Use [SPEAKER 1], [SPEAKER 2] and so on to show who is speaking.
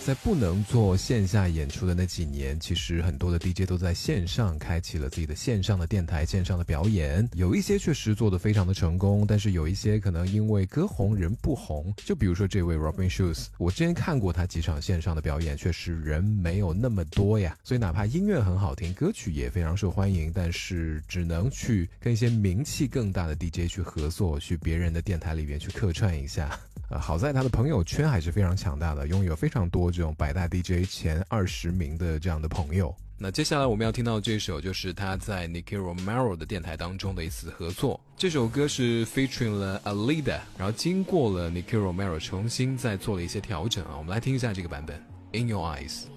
[SPEAKER 1] 在不能做线下演出的那几年，其实很多的 DJ 都在线上开启了自己的线上的电台、线上的表演，有一些确实做得非常的成功，但是有一些可能因为歌红人不红，就比如说这位 Robin Schulz， 我之前看过他几场线上的表演，确实人没有那么多呀，所以哪怕音乐很好听，歌曲也非常受欢迎，但是只能去跟一些名气更大的 DJ 去合作，去别人的电台里面去客串一下。好在他的朋友圈还是非常强大的，拥有非常多这种百大 DJ 前20名的这样的朋友。那接下来我们要听到这首就是他在 Nicky Romero 的电台当中的一次合作，这首歌是 featuring 了 Alida， 然后经过了 Nicky Romero 重新再做了一些调整啊，我们来听一下这个版本 In Your Eyes。